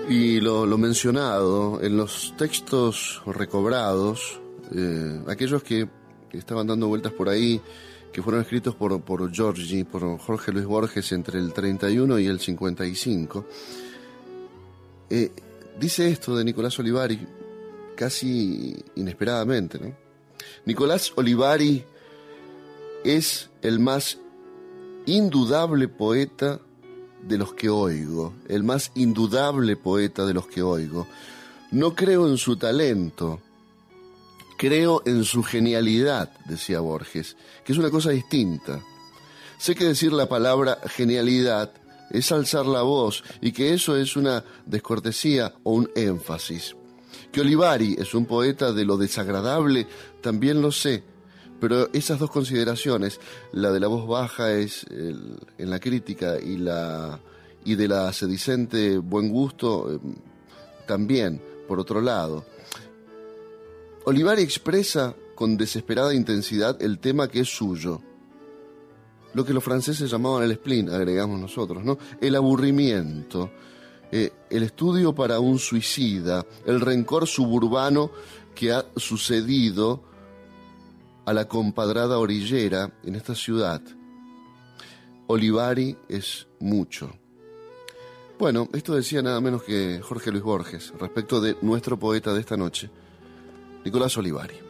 Y lo mencionado, en los textos recobrados, aquellos que estaban dando vueltas por ahí, que fueron escritos por Jorge Luis Borges entre el 31 y el 55, dice esto de Nicolás Olivari casi inesperadamente, ¿no? Nicolás Olivari es el más indudable poeta de los que oigo, el más indudable poeta de los que oigo. No creo en su talento, creo en su genialidad, decía Borges, que es una cosa distinta. Sé que decir la palabra genialidad es alzar la voz y que eso es una descortesía o un énfasis. Que Olivari es un poeta de lo desagradable, también lo sé, pero esas dos consideraciones, la de la voz baja en la crítica y de la sedicente buen gusto, también, por otro lado. Olivari expresa con desesperada intensidad el tema que es suyo, lo que los franceses llamaban el spleen, agregamos nosotros, ¿no? El aburrimiento, el estudio para un suicida, el rencor suburbano que ha sucedido a la compadrada orillera en esta ciudad. Olivari es mucho. Bueno, esto decía nada menos que Jorge Luis Borges respecto de nuestro poeta de esta noche, Nicolás Olivari.